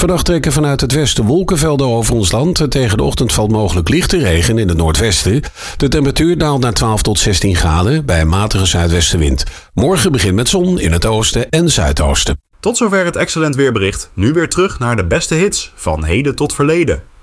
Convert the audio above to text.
Vannacht trekken vanuit het westen wolkenvelden over ons land en tegen de ochtend valt mogelijk lichte regen in het noordwesten. De temperatuur daalt naar 12 tot 16 graden bij een matige zuidwestenwind. Morgen begint met zon in het oosten en zuidoosten. Tot zover het Excellent Weerbericht. Nu weer terug naar de beste hits van heden tot verleden.